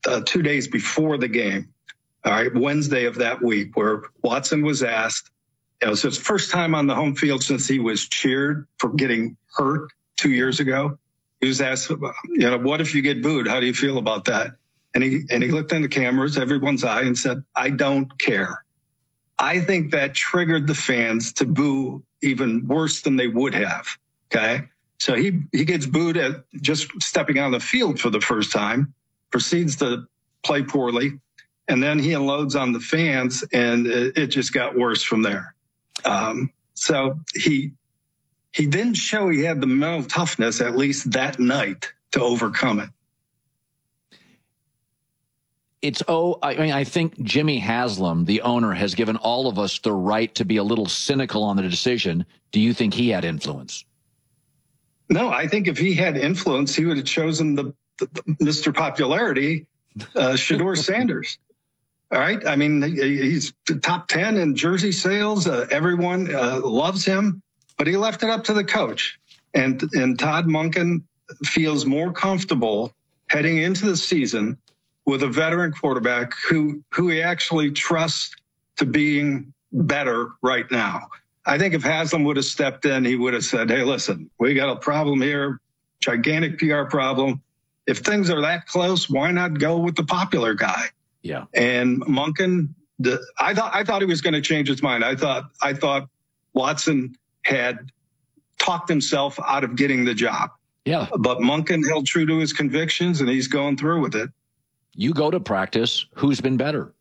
2 days before the game, all right, Wednesday of that week, where Watson was asked, it was his first time on the home field since he was cheered for getting hurt 2 years ago. He was asked, what if you get booed? How do you feel about that? And he looked in the cameras, everyone's eye, and said, I don't care. I think that triggered the fans to boo even worse than they would have. Okay. So he gets booed at just stepping on the field for the first time, proceeds to play poorly, and then he unloads on the fans, and it just got worse from there. So he didn't show he had the mental toughness, at least that night, to overcome it. I think Jimmy Haslam, the owner, has given all of us the right to be a little cynical on the decision. Do you think he had influence? No, I think if he had influence, he would have chosen the Mr. Popularity, Shedeur Sanders. All right. I mean, he's the top 10 in jersey sales. Everyone loves him, but he left it up to the coach. And Todd Monken feels more comfortable heading into the season with a veteran quarterback who he actually trusts to being better right now. I think if Haslam would have stepped in, he would have said, hey, listen, we got a problem here, gigantic PR problem. If things are that close, why not go with the popular guy? Yeah. And Monken, I thought he was going to change his mind. I thought Watson had talked himself out of getting the job. Yeah. But Monken held true to his convictions, and he's going through with it. You go to practice. Who's been better?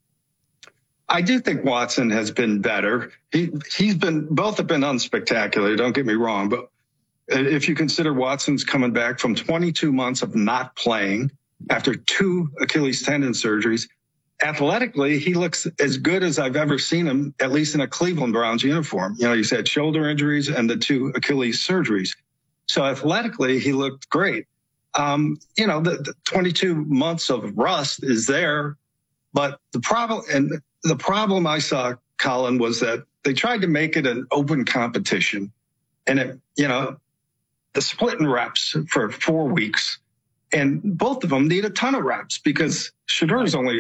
I do think Watson has been better. Both have been unspectacular. Don't get me wrong, but if you consider Watson's coming back from 22 months of not playing after 2 Achilles tendon surgeries, athletically, he looks as good as I've ever seen him, at least in a Cleveland Browns uniform. He's had shoulder injuries and the 2 Achilles surgeries. So athletically, he looked great. The 22 months of rust is there, but the problem I saw, Colin, was that they tried to make it an open competition, and the split in reps for 4 weeks, and both of them need a ton of reps because Shedeur's only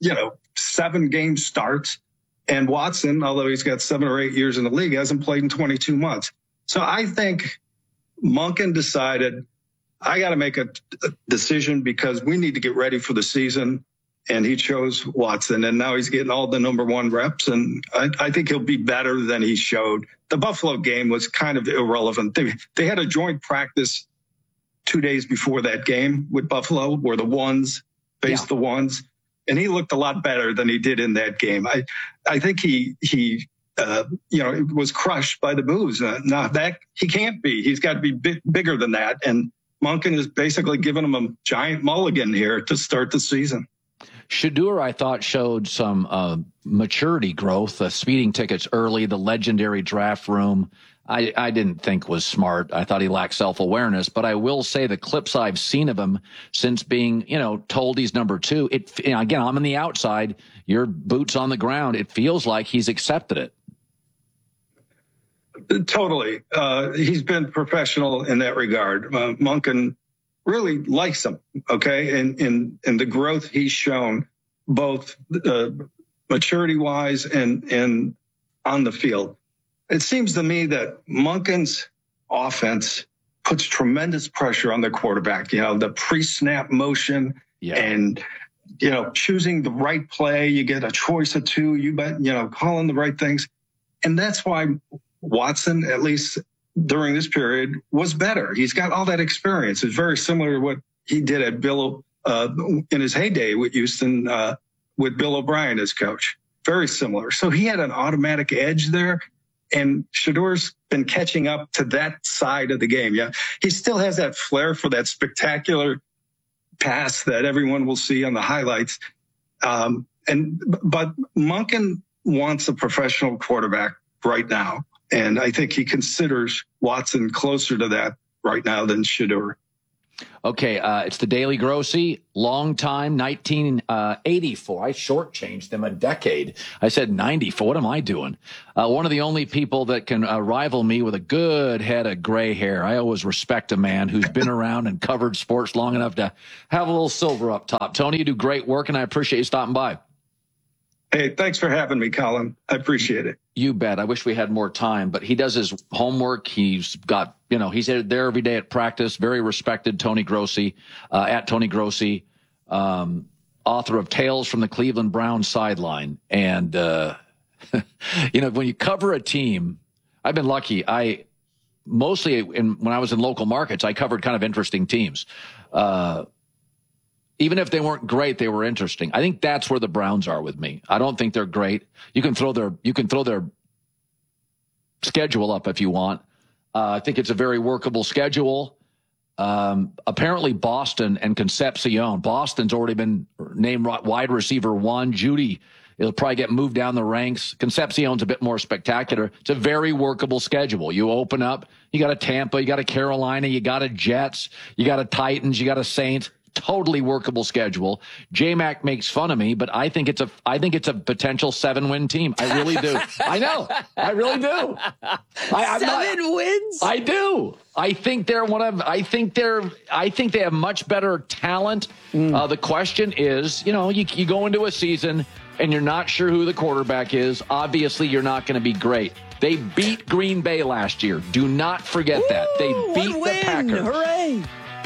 7 game starts, and Watson, although he's got 7 or 8 years in the league, hasn't played in 22 months. So I think Monken decided, I got to make a decision because we need to get ready for the season. And he chose Watson, and now he's getting all the number 1 reps. And I think he'll be better than he showed. The Buffalo game was kind of irrelevant. They had a joint practice 2 days before that game with Buffalo where the ones faced the ones. And he looked a lot better than he did in that game. I think he was crushed by the boos. Now that he can't be. He's got to be bigger than that. And Monken is basically giving him a giant mulligan here to start the season. Shedeur, I thought, showed some maturity growth, speeding tickets early, the legendary draft room. I didn't think was smart. I thought he lacked self-awareness, but I will say the clips I've seen of him since being, told he's number 2, again, I'm on the outside, your boots on the ground. It feels like he's accepted it. Totally. He's been professional in that regard. Monken really likes him, okay? And the growth he's shown, both maturity-wise and on the field. It seems to me that Monken's offense puts tremendous pressure on the quarterback. The pre-snap motion and, choosing the right play. You get a choice of 2, calling the right things. And that's why Watson, at least during this period, was better. He's got all that experience. It's very similar to what he did at Bill in his heyday with Houston with Bill O'Brien as coach. Very similar. So he had an automatic edge there, and Shedeur's been catching up to that side of the game. Yeah, he still has that flair for that spectacular pass that everyone will see on the highlights. But Monken wants a professional quarterback right now. And I think he considers Watson closer to that right now than Shedeur. Okay, it's the Daily Grossy, long time, 1984. I shortchanged them a decade. I said 94. What am I doing? One of the only people that can rival me with a good head of gray hair. I always respect a man who's been around and covered sports long enough to have a little silver up top. Tony, you do great work, and I appreciate you stopping by. Hey, thanks for having me, Colin. I appreciate it. You bet. I wish we had more time, but he does his homework. He's got, he's there every day at practice. Very respected Tony Grossi, at Tony Grossi, author of Tales from the Cleveland Browns Sideline. And, when you cover a team, I've been lucky. When I was in local markets, I covered kind of interesting teams. Even if they weren't great, they were interesting. I think that's where the Browns are with me. I don't think they're great. You can throw their schedule up if you want. I think it's a very workable schedule. Apparently Boston and Concepcion. Boston's already been named wide receiver 1. Judy, it'll probably get moved down the ranks. Concepcion's a bit more spectacular. It's a very workable schedule. You open up, you got a Tampa, you got a Carolina, you got a Jets, you got a Titans, you got a Saints. Totally workable schedule. J-Mac makes fun of me, but I think it's a potential 7-win team. I really do. I know. I really do. 7 wins? I do. I think they have much better talent. The question is, you go into a season and you're not sure who the quarterback is. Obviously, you're not going to be great. They beat Green Bay last year. Do not forget that. They beat the Packers. Hooray.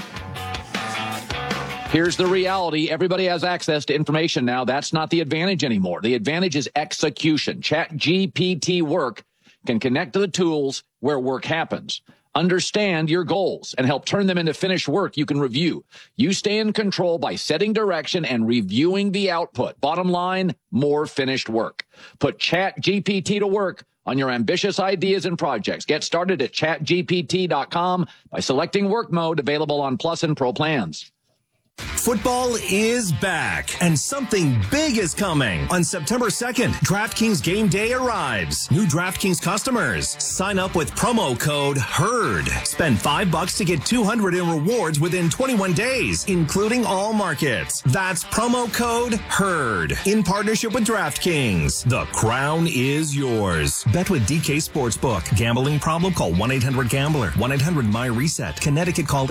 Here's the reality. Everybody has access to information now. That's not the advantage anymore. The advantage is execution. ChatGPT Work can connect to the tools where work happens. Understand your goals and help turn them into finished work you can review. You stay in control by setting direction and reviewing the output. Bottom line, more finished work. Put ChatGPT to work on your ambitious ideas and projects. Get started at chatgpt.com by selecting work mode, available on Plus and Pro plans. Football is back, and something big is coming. On September 2nd, DraftKings Game Day arrives. New DraftKings customers, sign up with promo code HERD. Spend $5 to get $200 in rewards within 21 days, including all markets. That's promo code HERD. In partnership with DraftKings, the crown is yours. Bet with DK Sportsbook. Gambling problem? Call 1-800-GAMBLER. 1-800-MY-RESET. Connecticut, called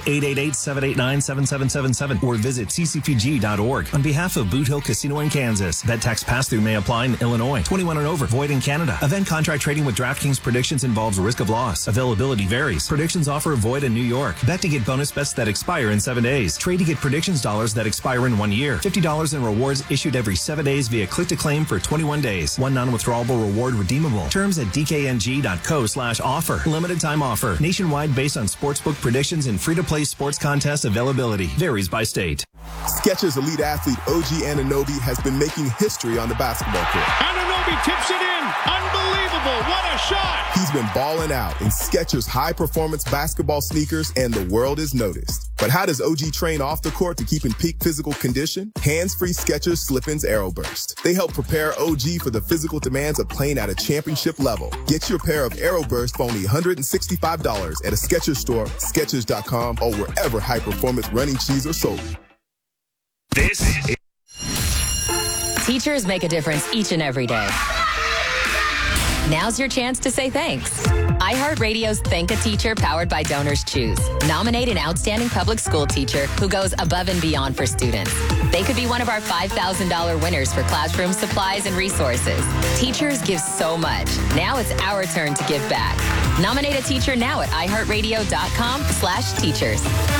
888-789-7777. Or visit ccpg.org. On behalf of Boot Hill Casino in Kansas. Bet tax pass-through may apply in Illinois. 21 and over. Void in Canada. Event contract trading with DraftKings predictions involves risk of loss. Availability varies. Predictions offer void in New York. Bet to get bonus bets that expire in 7 days. Trade to get predictions dollars that expire in 1 year. $50 in rewards issued every 7 days via click to claim for 21 days. One non-withdrawable reward redeemable. Terms at dkng.co/offer. Limited time offer. Nationwide based on sportsbook predictions and free-to-play sports contest availability. Varies by state. Skechers elite athlete OG Anunoby has been making history on the basketball court. Anunoby tips it in. Unbelievable. What a shot. He's been balling out in Skechers high-performance basketball sneakers, and the world is noticed. But how does OG train off the court to keep in peak physical condition? Hands-free Skechers Slip-ins Aeroburst. They help prepare OG for the physical demands of playing at a championship level. Get your pair of Aeroburst for only $165 at a Skechers store, Skechers.com, or wherever high-performance running shoes are sold. This is... Teachers make a difference each and every day. Now's your chance to say thanks. iHeartRadio's Thank a Teacher, powered by Donors Choose. Nominate an outstanding public school teacher who goes above and beyond for students. They could be one of our $5,000 winners for classroom supplies and resources. Teachers give so much. Now it's our turn to give back. Nominate a teacher now at iHeartRadio.com/teachers.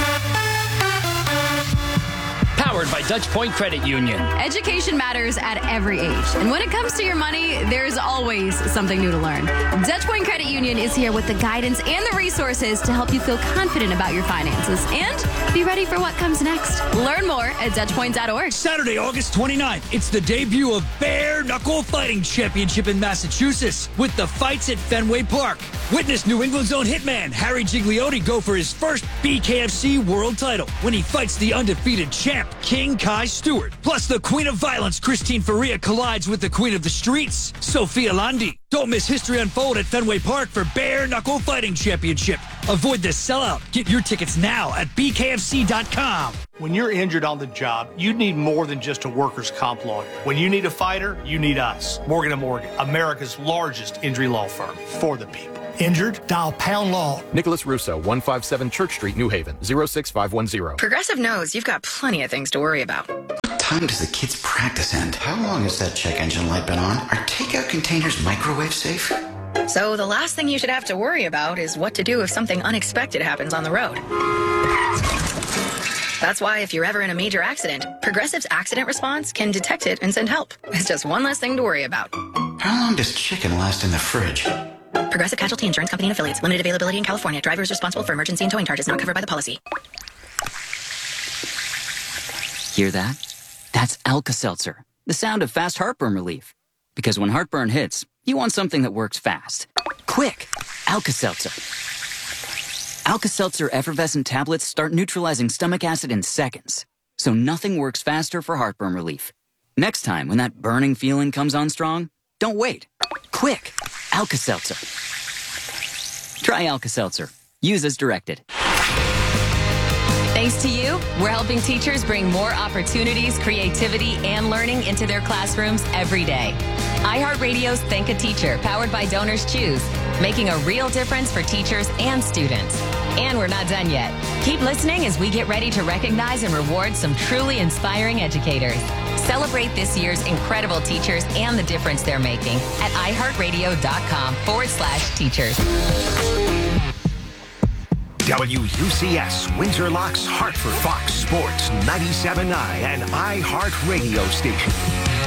Powered by Dutch Point Credit Union. Education matters at every age. And when it comes to your money, there's always something new to learn. Dutch Point Credit Union is here with the guidance and the resources to help you feel confident about your finances and be ready for what comes next. Learn more at DutchPoint.org. Saturday, August 29th, it's the debut of Bare Knuckle Fighting Championship in Massachusetts with the fights at Fenway Park. Witness New England's own hitman, Harry Gigliotti, go for his first BKFC world title when he fights the undefeated champ, King Kai Stewart. Plus, the Queen of Violence, Christine Faria, collides with the Queen of the Streets, Sophia Landi. Don't miss history unfold at Fenway Park for Bare Knuckle Fighting Championship. Avoid the sellout. Get your tickets now at BKFC.com. When you're injured on the job, you need more than just a workers' comp lawyer. When you need a fighter, you need us. Morgan & Morgan, America's largest injury law firm for the people. Injured? Dial Pound Law. Nicholas Russo, 157 Church Street, New Haven, 06510. Progressive knows you've got plenty of things to worry about. What time does the kids' practice end? How long has that check engine light been on? Are takeout containers microwave safe? So the last thing you should have to worry about is what to do if something unexpected happens on the road. That's why if you're ever in a major accident, Progressive's accident response can detect it and send help. It's just one less thing to worry about. How long does chicken last in the fridge? Progressive Casualty Insurance Company and Affiliates. Limited availability in California. Driver is responsible for emergency and towing charges not covered by the policy. Hear that? That's Alka-Seltzer, the sound of fast heartburn relief. Because when heartburn hits, you want something that works fast. Quick! Alka-Seltzer. Alka-Seltzer effervescent tablets start neutralizing stomach acid in seconds. So nothing works faster for heartburn relief. Next time, when that burning feeling comes on strong, don't wait. Quick! Alka-Seltzer. Try Alka-Seltzer. Use as directed. Thanks to you, we're helping teachers bring more opportunities, creativity, and learning into their classrooms every day. iHeartRadio's Think a Teacher, powered by Donors Choose, making a real difference for teachers and students. And we're not done yet. Keep listening as we get ready to recognize and reward some truly inspiring educators. Celebrate this year's incredible teachers and the difference they're making at iHeartRadio.com/teachers. WUCS, Windsor Locks, Hartford, Fox Sports 97.9 and iHeartRadio station.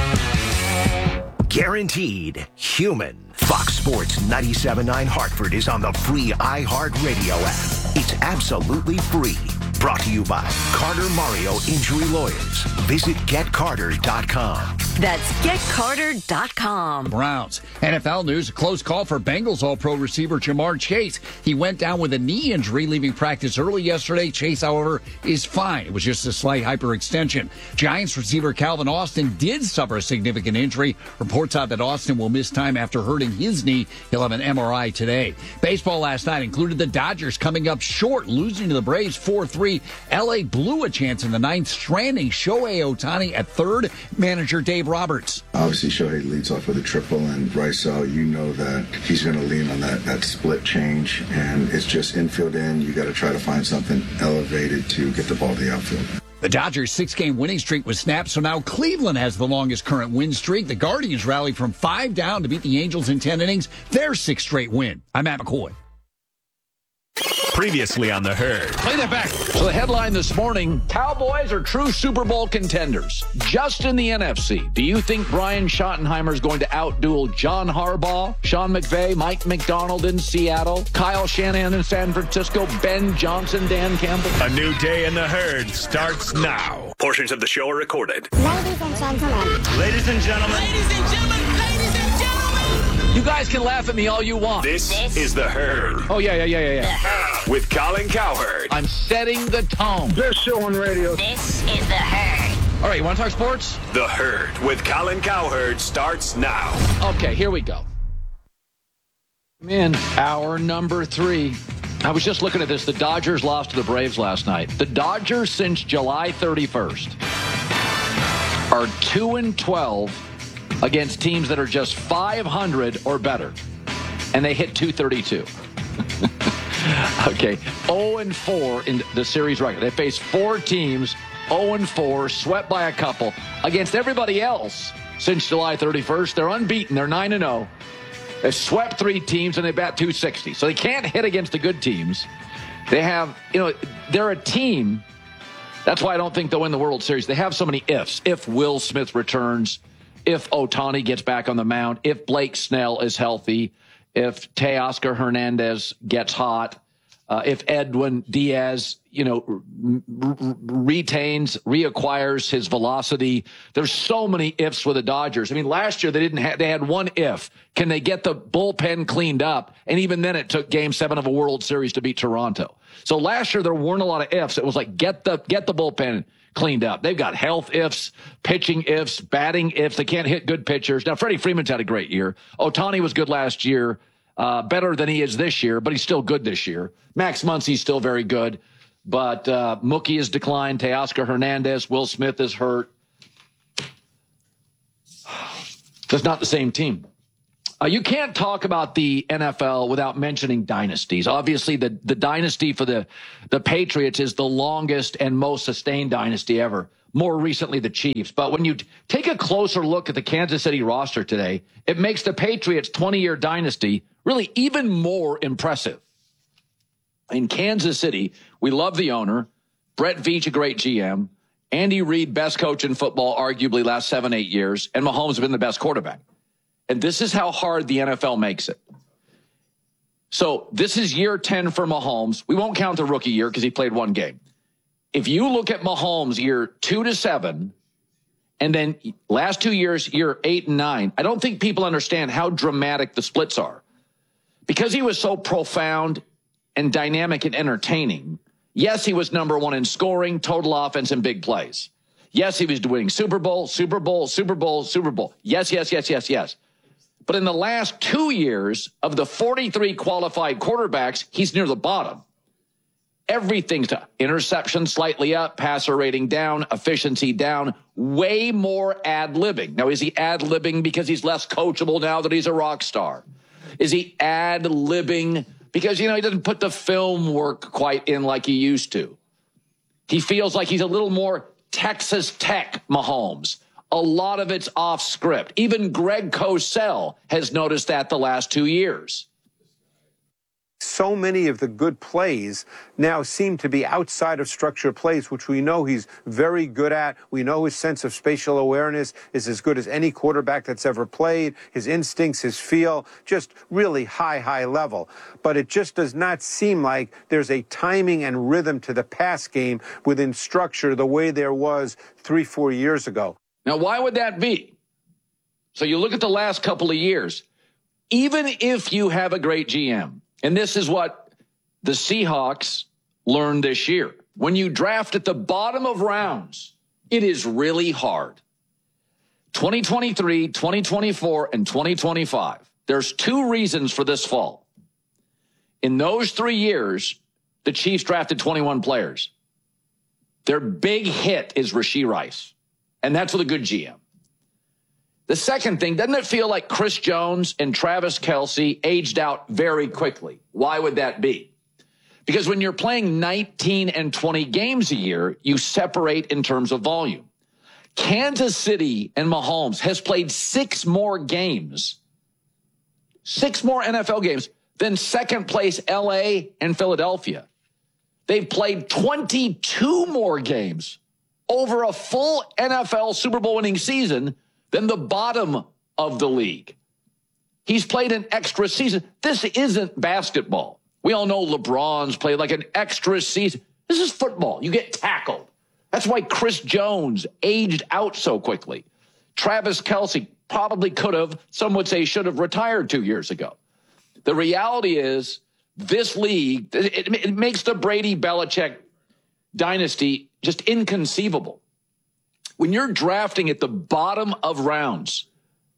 Guaranteed human. Fox Sports 97.9 Hartford is on the free iHeartRadio app. It's absolutely free. Brought to you by Carter Mario Injury Lawyers. Visit GetCarter.com. That's GetCarter.com. Browns. NFL news, a close call for Bengals All-Pro receiver Jamar Chase. He went down with a knee injury, leaving practice early yesterday. Chase, however, is fine. It was just a slight hyperextension. Giants receiver Calvin Austin did suffer a significant injury. Reports out that Austin will miss time after hurting his knee. He'll have an MRI today. Baseball last night included the Dodgers coming up short, losing to the Braves 4-3. L.A. blew a chance in the ninth, stranding Shohei Ohtani at third. Manager Dave Roberts. Obviously, Shohei leads off with a triple, and Bryce, you know that he's going to lean on that split change, and it's just infield in. You got to try to find something elevated to get the ball to the outfield. The Dodgers' 6-game winning streak was snapped, so now Cleveland has the longest current win streak. The Guardians rallied from 5 down to beat the Angels in 10 innings, their 6th straight win. I'm Matt McCoy. Previously on The Herd. Play that back. So the headline this morning, Cowboys are true Super Bowl contenders. Just in the NFC, do you think Brian Schottenheimer is going to outduel John Harbaugh, Sean McVay, Mike McDonald in Seattle, Kyle Shanahan in San Francisco, Ben Johnson, Dan Campbell? A new day in The Herd starts now. Portions of the show are recorded. Ladies and gentlemen. Ladies and gentlemen. Ladies and gentlemen. Ladies and gentlemen. You guys can laugh at me all you want. This is The Herd. Oh, yeah. The Herd. With Colin Cowherd. I'm setting the tone. Best show on radio. This is The Herd. All right, you want to talk sports? The Herd with Colin Cowherd starts now. Okay, here we go. Hour number 3. I was just looking at this. The Dodgers lost to the Braves last night. The Dodgers, since July 31st, are 2-12 against teams that are just 500 or better. And they hit 232. Okay, 0-4 in the series record. They faced 4 teams, 0-4, swept by a couple. Against everybody else since July 31st, they're unbeaten. They're 9-0. They swept 3 teams, and they bat 260. So they can't hit against the good teams. They have, they're a team. That's why I don't think they'll win the World Series. They have so many ifs. If Will Smith returns, if Ohtani gets back on the mound, if Blake Snell is healthy, if Teoscar Hernandez gets hot, If Edwin Diaz, reacquires his velocity. There's so many ifs with the Dodgers. I mean, last year they had one if. Can they get the bullpen cleaned up? And even then it took Game 7 of a World Series to beat Toronto. So last year there weren't a lot of ifs. It was like, get the bullpen cleaned up. They've got health ifs, pitching ifs, batting ifs. They can't hit good pitchers. Now, Freddie Freeman's had a great year. Ohtani was good last year. Better than he is this year, but he's still good this year. Max Muncy's still very good, but Mookie has declined. Teoscar Hernandez, Will Smith is hurt. That's not the same team. You can't talk about the NFL without mentioning dynasties. Obviously, the dynasty for the Patriots is the longest and most sustained dynasty ever. More recently, the Chiefs. But when you take a closer look at the Kansas City roster today, it makes the Patriots' 20-year dynasty really even more impressive. In Kansas City, we love the owner. Brett Veach, a great GM. Andy Reid, best coach in football, arguably last 7-8 years. And Mahomes has been the best quarterback. And this is how hard the NFL makes it. So this is year 10 for Mahomes. We won't count the rookie year because he played one game. If you look at Mahomes year 2 to 7, and then last 2 years, year 8 and 9, I don't think people understand how dramatic the splits are. Because he was so profound and dynamic and entertaining, yes, he was number one in scoring, total offense, and big plays. Yes, he was winning Super Bowl, Super Bowl, Super Bowl, Super Bowl. Yes, yes, yes, yes, yes. But in the last 2 years of the 43 qualified quarterbacks, he's near the bottom. Everything's to interception slightly up, passer rating down, efficiency down, way more ad-libbing. Now, is he ad-libbing because he's less coachable now that he's a rock star? Is he ad-libbing because, he doesn't put the film work quite in like he used to? He feels like he's a little more Texas Tech Mahomes. A lot of it's off script. Even Greg Cosell has noticed that the last 2 years. So many of the good plays now seem to be outside of structured plays, which we know he's very good at. We know his sense of spatial awareness is as good as any quarterback that's ever played. His instincts, his feel, just really high level. But it just does not seem like there's a timing and rhythm to the pass game within structure the way there was 3-4 years ago. Now, why would that be? So you look at the last couple of years, even if you have a great GM, and this is what the Seahawks learned this year. When you draft at the bottom of rounds, it is really hard. 2023, 2024, and 2025. There's 2 reasons for this fall. In those 3 years, the Chiefs drafted 21 players. Their big hit is Rashee Rice, and that's with a good GM. The second thing, doesn't it feel like Chris Jones and Travis Kelce aged out very quickly? Why would that be? Because when you're playing 19 and 20 games a year, you separate in terms of volume. Kansas City and Mahomes has played 6 more games, 6 more NFL games than second place LA and Philadelphia. They've played 22 more games over a full NFL Super Bowl winning season than the bottom of the league. He's played an extra season. This isn't basketball. We all know LeBron's played like an extra season. This is football. You get tackled. That's why Chris Jones aged out so quickly. Travis Kelce probably could have, some would say should have retired 2 years ago. The reality is this league, it makes the Brady Belichick dynasty just inconceivable. When you're drafting at the bottom of rounds,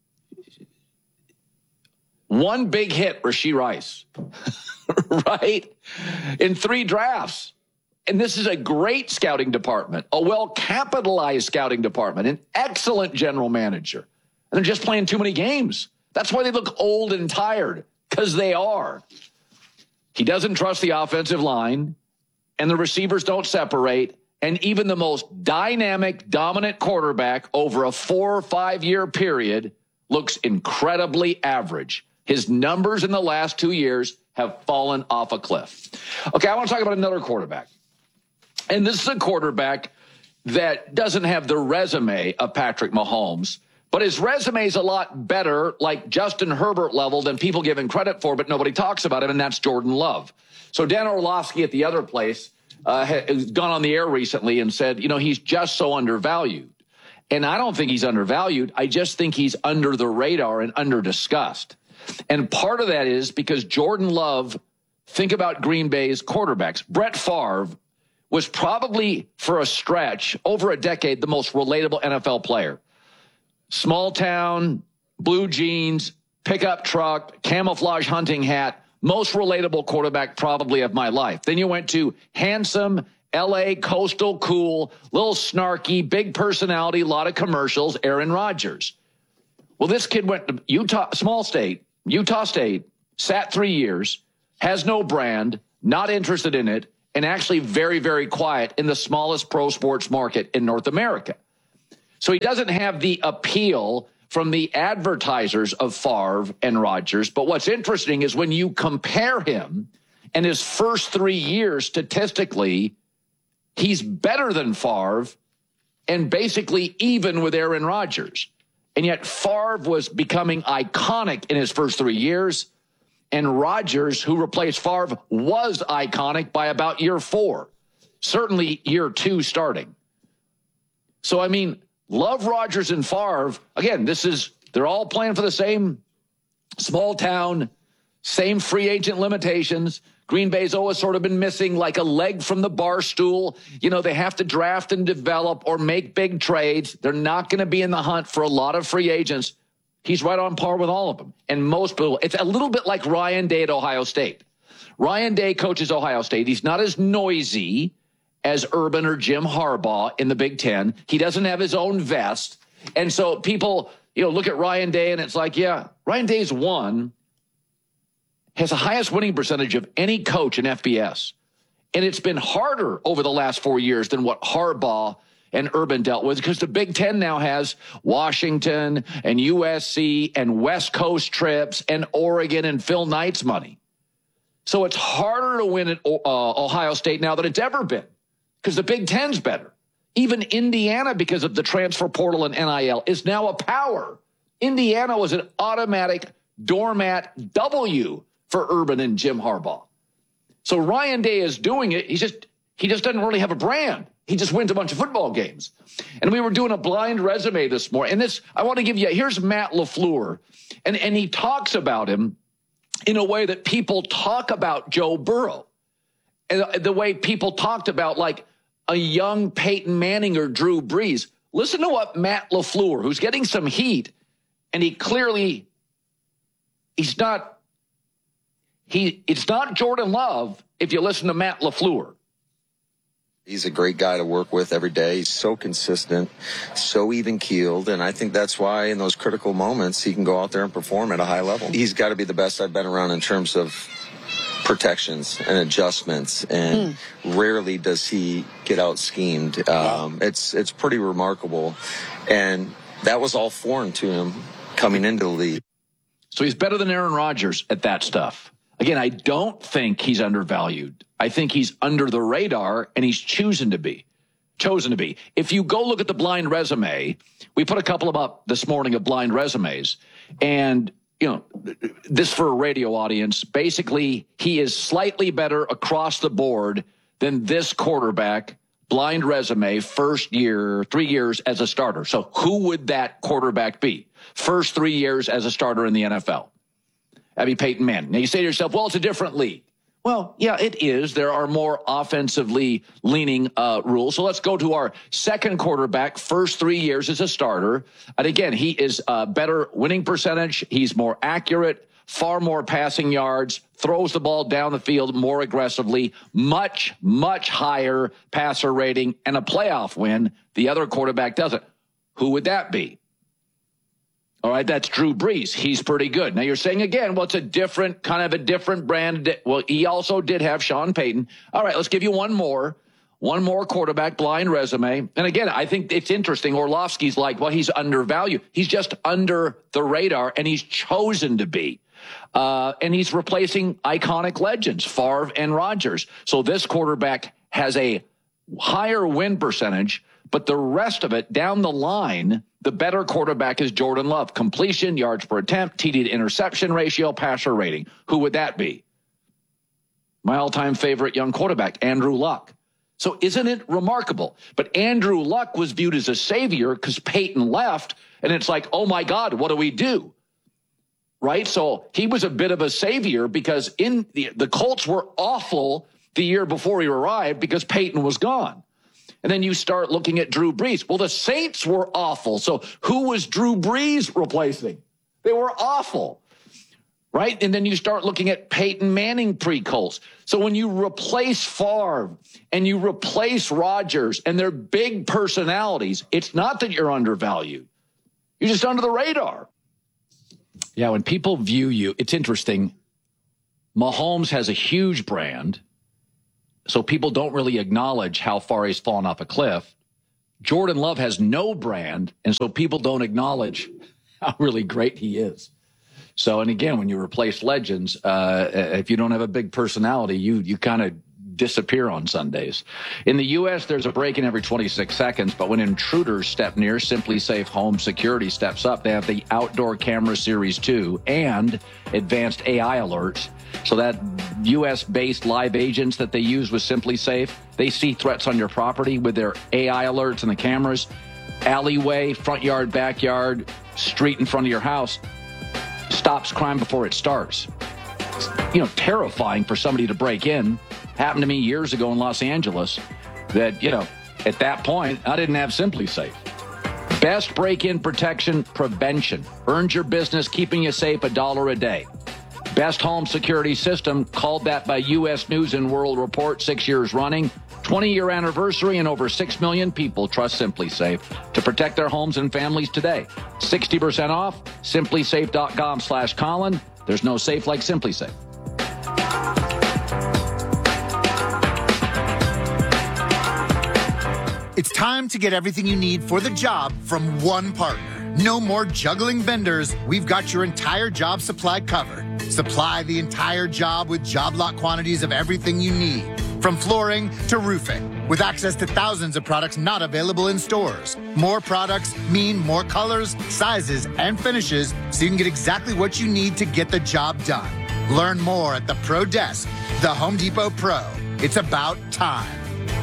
one big hit, Rashee Rice, right? In 3 drafts. And this is a great scouting department, a well-capitalized scouting department, an excellent general manager. And they're just playing too many games. That's why they look old and tired, because they are. He doesn't trust the offensive line, and the receivers don't separate. And even the most dynamic, dominant quarterback over a 4 or 5 year period looks incredibly average. His numbers in the last 2 years have fallen off a cliff. Okay, I want to talk about another quarterback. And this is a quarterback that doesn't have the resume of Patrick Mahomes, But his resume is a lot better, like Justin Herbert level, than people give him credit for, but nobody talks about him, and that's Jordan Love. So Dan Orlovsky at the other place has gone on the air recently and said, he's just so undervalued. And I don't think he's undervalued. I just think he's under the radar and under discussed. And part of that is because Jordan Love, think about Green Bay's quarterbacks. Brett Favre was probably, for a stretch, over a decade, the most relatable NFL player. Small town, blue jeans, pickup truck, camouflage hunting hat, most relatable quarterback probably of my life. Then you went to handsome, L.A., coastal, cool, little snarky, big personality, a lot of commercials, Aaron Rodgers. Well, this kid went to Utah State, sat 3 years, has no brand, not interested in it, and actually very, very quiet in the smallest pro sports market in North America. So he doesn't have the appeal from the advertisers of Favre and Rodgers. But what's interesting is when you compare him and his first 3 years statistically, he's better than Favre and basically even with Aaron Rodgers. And yet Favre was becoming iconic in his first 3 years. And Rodgers, who replaced Favre, was iconic by about year 4, certainly year 2 starting. So, Love, Rodgers, and Favre, again, they're all playing for the same small town, same free agent limitations. Green Bay's always sort of been missing like a leg from the bar stool. They have to draft and develop or make big trades. They're not going to be in the hunt for a lot of free agents. He's right on par with all of them. And most people, it's a little bit like Ryan Day at Ohio State. Ryan Day coaches Ohio State. He's not as noisy as Urban or Jim Harbaugh in the Big Ten. He doesn't have his own vest. And so people, look at Ryan Day and it's like, yeah, Ryan Day's has the highest winning percentage of any coach in FBS. And it's been harder over the last 4 years than what Harbaugh and Urban dealt with because the Big Ten now has Washington and USC and West Coast trips and Oregon and Phil Knight's money. So it's harder to win at Ohio State now than it's ever been because the Big Ten's better. Even Indiana, because of the transfer portal and NIL, is now a power. Indiana was an automatic doormat W for Urban and Jim Harbaugh. So Ryan Day is doing it. He just doesn't really have a brand. He just wins a bunch of football games. And we were doing a blind resume this morning. And I want to give you, here's Matt LaFleur. And he talks about him in a way that people talk about Joe Burrow. And the way people talked about like a young Peyton Manning or Drew Brees. Listen to what Matt LaFleur, who's getting some heat, and it's not Jordan Love if you listen to Matt LaFleur. He's a great guy to work with every day. He's so consistent, so even-keeled, and I think that's why in those critical moments he can go out there and perform at a high level. He's got to be the best I've been around in terms of protections and adjustments, and rarely does he get out-schemed. It's pretty remarkable, and that was all foreign to him coming into the league. So he's better than Aaron Rodgers at that stuff. Again, I don't think he's undervalued. I think he's under the radar, and he's chosen to be. If you go look at the blind resume, we put a couple up this morning of blind resumes, and this for a radio audience, basically he is slightly better across the board than this quarterback, blind resume, first year, 3 years as a starter. So who would that quarterback be? First 3 years as a starter in the NFL. That'd be Peyton Manning. Now you say to yourself, well, it's a different league. Well, yeah, it is. There are more offensively leaning rules. So let's go to our second quarterback, first 3 years as a starter. And again, he is better winning percentage. He's more accurate, far more passing yards, throws the ball down the field more aggressively, much, much higher passer rating, and a playoff win. The other quarterback doesn't. Who would that be? All right, that's Drew Brees. He's pretty good. Now you're saying again, well, it's a different brand. Well, he also did have Sean Payton. All right, let's give you one more quarterback, blind resume. And again, I think it's interesting. Orlovsky's like, well, he's undervalued. He's just under the radar, and he's chosen to be. And he's replacing iconic legends, Favre and Rodgers. So this quarterback has a higher win percentage, but the rest of it down the line the better quarterback is Jordan Love. Completion, yards per attempt, TD to interception ratio, passer rating. Who would that be? My all-time favorite young quarterback, Andrew Luck. So isn't it remarkable? But Andrew Luck was viewed as a savior because Peyton left, and it's like, oh, my God, what do we do? Right? So he was a bit of a savior because the Colts were awful the year before he arrived because Peyton was gone. And then you start looking at Drew Brees. Well, the Saints were awful. So who was Drew Brees replacing? They were awful. Right? And then you start looking at Peyton Manning pre-Colts. So when you replace Favre and you replace Rodgers and their big personalities, it's not that you're undervalued. You're just under the radar. Yeah, when people view you, it's interesting. Mahomes has a huge brand, so people don't really acknowledge how far he's fallen off a cliff. Jordan Love has no brand, and so people don't acknowledge how really great he is. So, and again, when you replace legends, if you don't have a big personality, you kind of disappear on Sundays. In the U.S., there's a break-in every 26 seconds, but when intruders step near, SimpliSafe Home Security steps up. They have the Outdoor Camera Series 2 and advanced AI alerts. So that U.S.-based live agents that they use with SimpliSafe, they see threats on your property with their AI alerts and the cameras. Alleyway, front yard, backyard, street in front of your house. Stops crime before it starts. You know, terrifying for somebody to break in. Happened to me years ago in Los Angeles that, you know, at that point, I didn't have SimpliSafe. Best break-in protection prevention. Earns your business, keeping you safe $1 a day. Best home security system, called that by U.S. News and World Report 6 years running. 20-year anniversary, and over 6 million people trust SimpliSafe to protect their homes and families today. 60% off, simplisafe.com/Colin. There's no safe like SimpliSafe. It's time to get everything you need for the job from one partner. No more juggling vendors. We've got your entire job supply covered. Supply the entire job with job lot quantities of everything you need, from flooring to roofing, with access to thousands of products not available in stores. More products mean more colors, sizes, and finishes, so you can get exactly what you need to get the job done. Learn more at the Pro Desk, the Home Depot Pro. It's about time.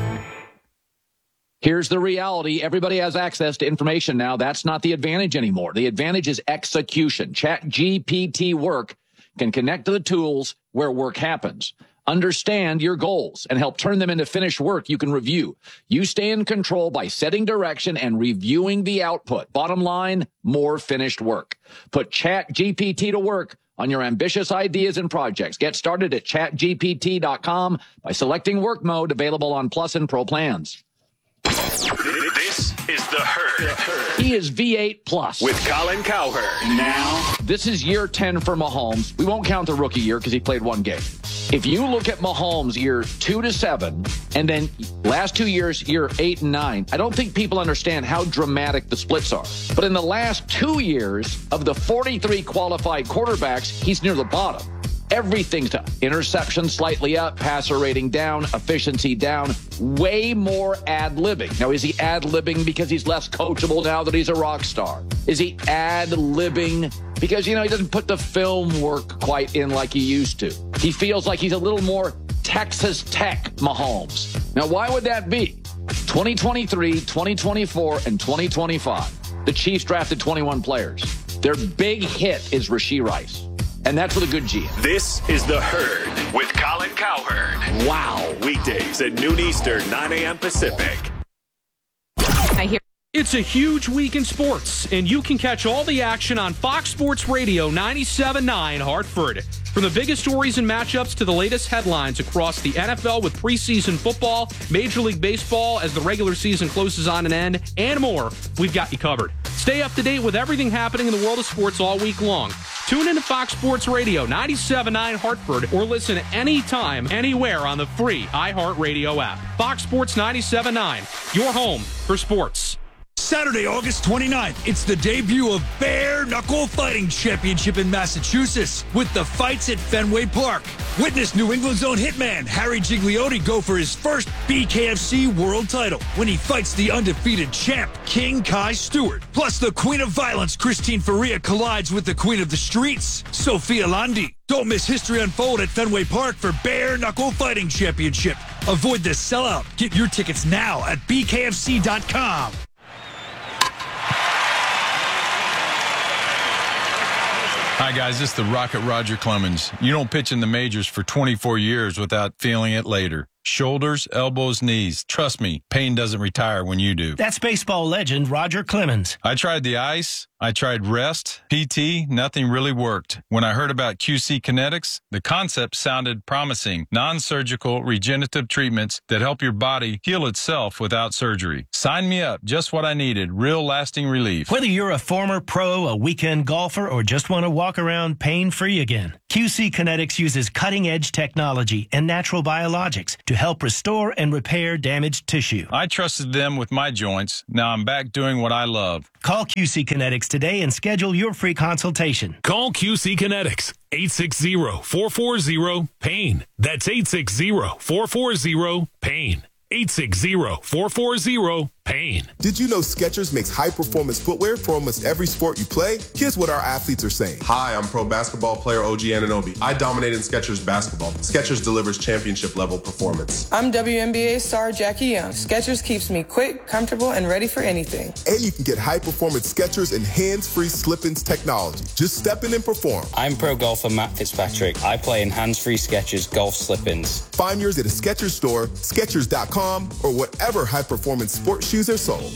Here's the reality. Everybody has access to information now. That's not the advantage anymore. The advantage is execution. ChatGPT Work can connect to the tools where work happens. Understand your goals and help turn them into finished work you can review. You stay in control by setting direction and reviewing the output. Bottom line, more finished work. Put ChatGPT to work on your ambitious ideas and projects. Get started at chatgpt.com by selecting work mode, available on Plus and Pro plans. This is The Herd. He is V8 Plus. With Colin Cowherd. Now, this is year 10 for Mahomes. We won't count the rookie year because he played one game. If you look at Mahomes year 2 to 7, and then last 2 years, year 8 and 9, I don't think people understand how dramatic the splits are. But in the last 2 years, of the 43 qualified quarterbacks, he's near the bottom. Everything's to interception slightly up, passer rating down, efficiency down, way more ad-libbing. Now, is he ad-libbing because he's less coachable now that he's a rock star? Is he ad-libbing because, you know, he doesn't put the film work quite in like he used to? He feels like he's a little more Texas Tech Mahomes. Now, why would that be? 2023, 2024, and 2025. The Chiefs drafted 21 players. Their big hit is Rashee Rice. And that's with a good GM. This is The Herd with Colin Cowherd. Wow. Weekdays at noon Eastern, 9 a.m. Pacific. I hear. It's a huge week in sports, and you can catch all the action on Fox Sports Radio 97.9 Hartford. From the biggest stories and matchups to the latest headlines across the NFL with preseason football, Major League Baseball as the regular season closes on an end, and more, we've got you covered. Stay up to date with everything happening in the world of sports all week long. Tune in to Fox Sports Radio 97.9 Hartford or listen anytime, anywhere on the free iHeartRadio app. Fox Sports 97.9, your home for sports. Saturday, August 29th, it's the debut of Bare Knuckle Fighting Championship in Massachusetts with the fights at Fenway Park. Witness New England's own hitman, Harry Gigliotti, go for his first BKFC world title when he fights the undefeated champ, King Kai Stewart. Plus, the Queen of Violence, Christine Faria, collides with the Queen of the Streets, Sophia Landi. Don't miss history unfold at Fenway Park for Bare Knuckle Fighting Championship. Avoid the sellout. Get your tickets now at BKFC.com. Hi, guys. This is the Rocket Roger Clemens. You don't pitch in the majors for 24 years without feeling it later. Shoulders, elbows, knees. Trust me, pain doesn't retire when you do. That's baseball legend Roger Clemens. I tried the ice. I tried rest, PT, nothing really worked. When I heard about QC Kinetics, the concept sounded promising. Non-surgical regenerative treatments that help your body heal itself without surgery. Sign me up. Just what I needed. Real lasting relief. Whether you're a former pro, a weekend golfer, or just want to walk around pain-free again, QC Kinetics uses cutting-edge technology and natural biologics to help restore and repair damaged tissue. I trusted them with my joints. Now I'm back doing what I love. Call QC Kinetics today and schedule your free consultation. Call QC Kinetics, 860-440-PAIN. That's 860-440-PAIN. 860-440-PAIN. Did you know Skechers makes high-performance footwear for almost every sport you play? Here's what our athletes are saying. Hi, I'm pro basketball player OG Anunoby. I dominate in Skechers basketball. Skechers delivers championship-level performance. I'm WNBA star Jackie Young. Skechers keeps me quick, comfortable, and ready for anything. And you can get high-performance Skechers and hands-free slip-ins technology. Just step in and perform. I'm pro golfer Matt Fitzpatrick. I play in hands-free Skechers golf slip-ins. Find yours at a Skechers store, Skechers.com, or whatever high-performance sports shoes are sold.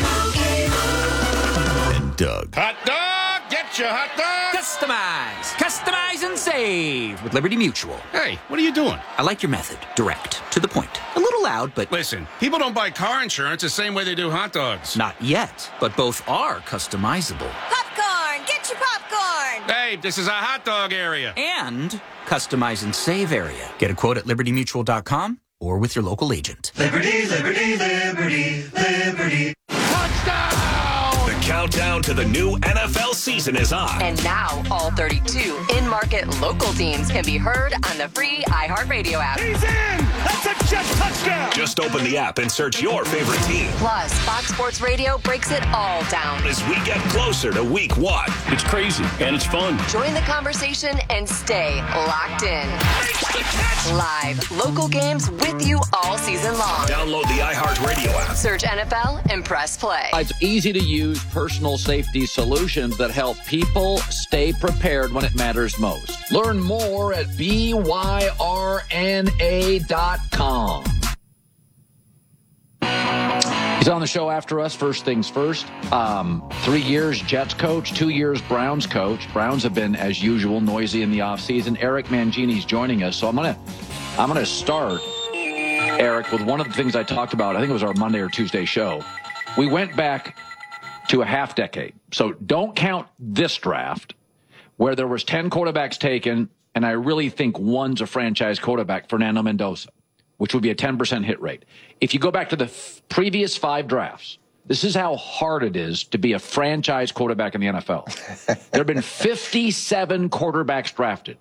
And Doug. Hot dog, get your hot dog. Customize and save with Liberty Mutual. Hey, what are you doing? I like your method. Direct. To the point. A little loud, but... Listen, people don't buy car insurance the same way they do hot dogs. Not yet, but both are customizable. Popcorn, get your popcorn. Hey, this is a hot dog area. And customize and save area. Get a quote at libertymutual.com or with your local agent. Liberty, liberty, liberty, liberty. The countdown to the new NFL season is on. And now all 32 in-market local teams can be heard on the free iHeartRadio app. He's in! That's a jet touchdown! Just open the app and search your favorite team. Plus, Fox Sports Radio breaks it all down. As we get closer to week 1. It's crazy, and it's fun. Join the conversation and stay locked in. Live local games with you all season long. Download the iHeartRadio app. Search NFL and press play. It's easy to use personal safety solutions that help people stay prepared when it matters most. Learn more at BYRNA.com. He's on the show after us. First things first. 3 years Jets coach, 2 years Browns coach. Browns have been, as usual, noisy in the offseason. Eric Mangini's joining us. So I'm gonna start, Eric, with one of the things I talked about. I think it was our Monday or Tuesday show. We went back to a half decade. So don't count this draft where there was 10 quarterbacks taken, and I really think one's a franchise quarterback, Fernando Mendoza, which would be a 10% hit rate. If you go back to the previous 5 drafts, this is how hard it is to be a franchise quarterback in the NFL. There have been 57 quarterbacks drafted.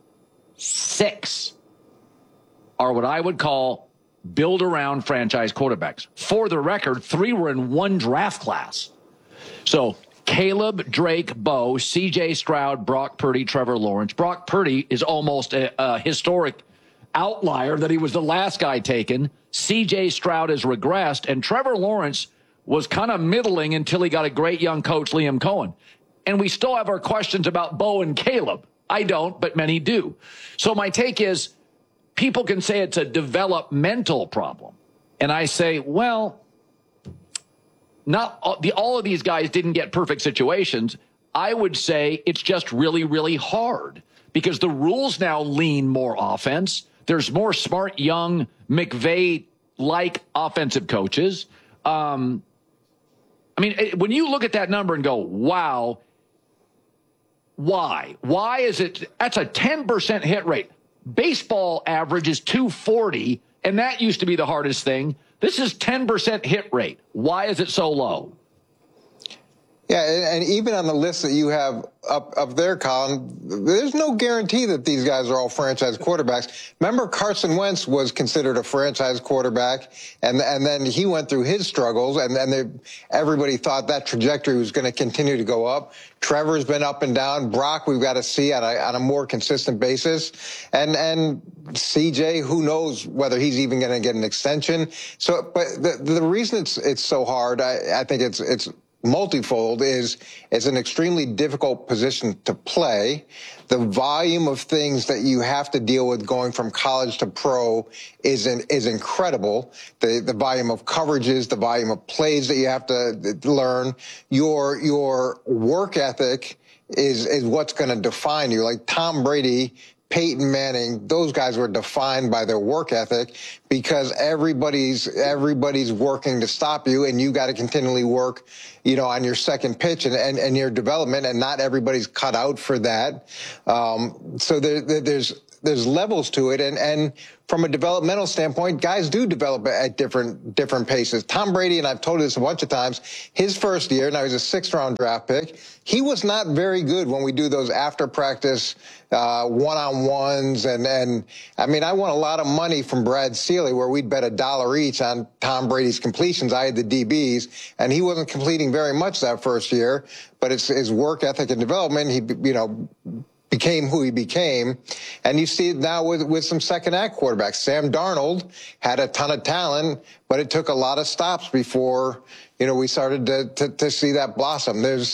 6 are what I would call build-around franchise quarterbacks. For the record, 3 were in one draft class. So Caleb, Drake, Bo, C.J. Stroud, Brock Purdy, Trevor Lawrence. Brock Purdy is almost a historic outlier that he was the last guy taken. C.J. Stroud has regressed, and Trevor Lawrence was kind of middling until he got a great young coach, Liam Cohen. And we still have our questions about Bo and Caleb. I don't, but many do. So my take is people can say it's a developmental problem. And I say, well, not all of these guys didn't get perfect situations. I would say it's just really, really hard because the rules now lean more offense. There's more smart, young, McVay-like offensive coaches. When you look at that number and go, wow, why? Why is it? That's a 10% hit rate. Baseball average is 240, and that used to be the hardest thing. This is 10% hit rate. Why is it so low? Yeah, and even on the list that you have up there, Colin, there's no guarantee that these guys are all franchise quarterbacks. Remember, Carson Wentz was considered a franchise quarterback, and then he went through his struggles, and everybody thought that trajectory was going to continue to go up. Trevor's been up and down. Brock, we've got to see on a more consistent basis. And CJ, who knows whether he's even going to get an extension. So, but the reason it's so hard, I think it's multifold, is it's an extremely difficult position to play. The volume of things that you have to deal with going from college to pro is incredible. The volume of coverages, the volume of plays that you have to learn, your work ethic is what's going to define you. Like Tom Brady, Peyton Manning, those guys were defined by their work ethic because everybody's working to stop you, and you got to continually work, on your second pitch and your development, and not everybody's cut out for that. So there's levels to it, and from a developmental standpoint, guys do develop at different paces. Tom Brady, and I've told you this a bunch of times, his first year, now he's a 6th-round draft pick, he was not very good when we do those after practice one-on-ones, and I mean, I won a lot of money from Brad Seeley where we'd bet $1 each on Tom Brady's completions. I had the DBs, and he wasn't completing very much that first year, but it's his work ethic and development. He, became who he became. And you see it now with some second act quarterbacks. Sam Darnold had a ton of talent, but it took a lot of stops before, we started to see that blossom. There's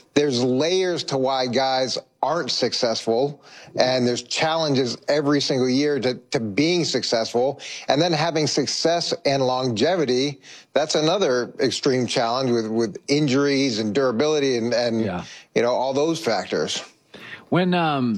layers to why guys aren't successful, and there's challenges every single year to being successful. And then having success and longevity, that's another extreme challenge with injuries and durability and all those factors. When,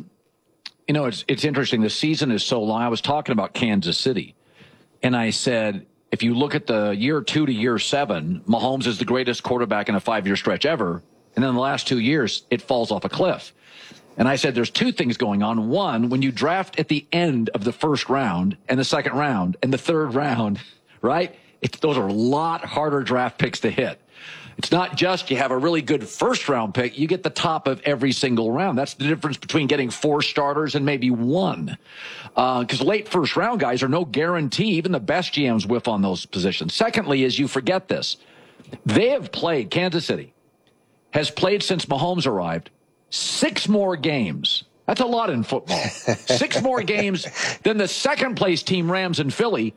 it's interesting. The season is so long. I was talking about Kansas City, and I said, if you look at the year 2 to year 7, Mahomes is the greatest quarterback in a 5-year stretch ever. And then the last 2 years, it falls off a cliff. And I said, there's 2 things going on. One, when you draft at the end of the first round and the second round and the third round, right? Those are a lot harder draft picks to hit. It's not just you have a really good first-round pick. You get the top of every single round. That's the difference between getting 4 starters and maybe 1. Because late first-round guys are no guarantee. Even the best GMs whiff on those positions. Secondly, is you forget this. They have played, Kansas City has played since Mahomes arrived, 6 more games. That's a lot in football. 6 more games than the second-place team, Rams and Philly.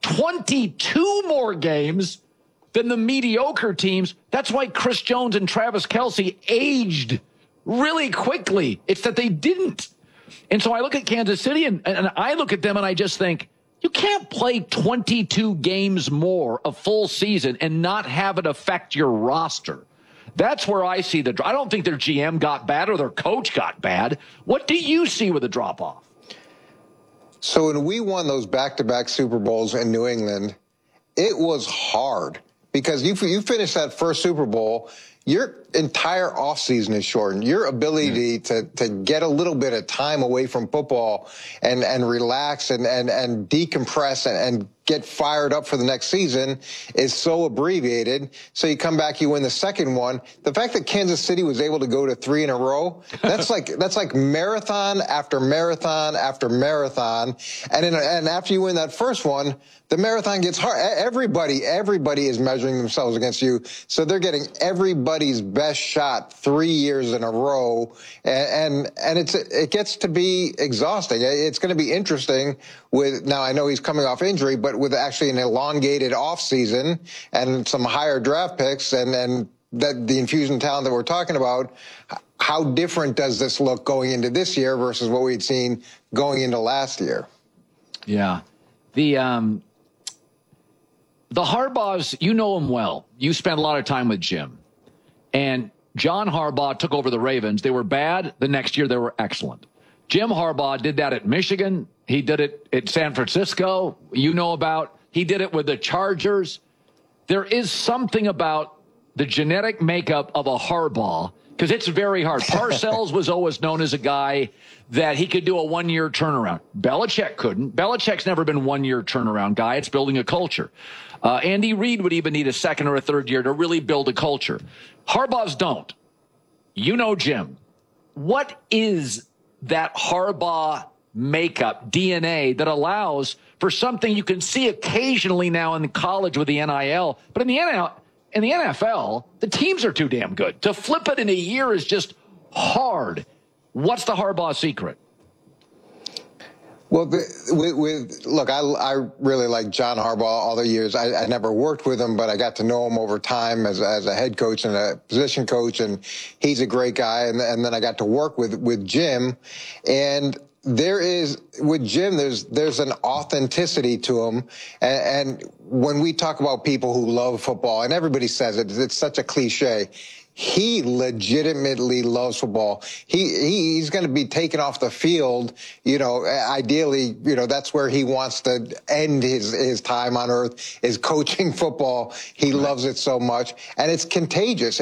22 more games than the mediocre teams. That's why Chris Jones and Travis Kelce aged really quickly. It's that they didn't. And so I look at Kansas City and I look at them and I just think, you can't play 22 games more a full season and not have it affect your roster. That's where I see I don't think their GM got bad or their coach got bad. What do you see with the drop-off? So when we won those back-to-back Super Bowls in New England, it was hard. Because you finish that first Super Bowl, your entire offseason is shortened. Your ability to get a little bit of time away from football and relax and decompress and get fired up for the next season is so abbreviated. So you come back, you win the second one. The fact that Kansas City was able to go to 3 in a row, that's like marathon after marathon after marathon. And after you win that first one, the marathon gets hard. Everybody is measuring themselves against you. So they're getting everybody's best shot 3 years in a row. And it gets to be exhausting. It's going to be interesting now I know he's coming off injury, but with actually an elongated off season and some higher draft picks and that the infusion talent that we're talking about, how different does this look going into this year versus what we'd seen going into last year? Yeah. The Harbaughs, you know them well. You spent a lot of time with Jim. And John Harbaugh took over the Ravens. They were bad. The next year, they were excellent. Jim Harbaugh did that at Michigan. He did it at San Francisco. He did it with the Chargers. There is something about the genetic makeup of a Harbaugh, because it's very hard. Parcells was always known as a guy that he could do a one-year turnaround. Belichick couldn't. Belichick's never been one-year turnaround guy. It's building a culture. Andy Reid would even need a second or a third year to really build a culture. Harbaugh's don't. You know, Jim, what is that Harbaugh makeup, DNA, that allows for something you can see occasionally now in college with the NIL, but in the NFL, the teams are too damn good. To flip it in a year is just hard. What's the Harbaugh secret? Well, look, I really like John Harbaugh all the years. I never worked with him, but I got to know him over time as a head coach and a position coach, and he's a great guy. And then I got to work with Jim, and with Jim, there's an authenticity to him. And when we talk about people who love football, and everybody says it, it's such a cliche. He legitimately loves football. He's going to be taken off the field. Ideally, that's where he wants to end his time on earth, is coaching football. He loves it so much, and it's contagious.